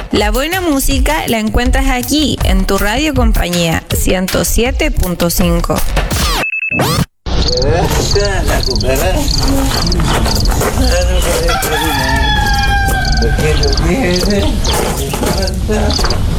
La buena música la encuentras aquí, en tu radio compañía, 107.5. La cucaracha. Porque lo tiene.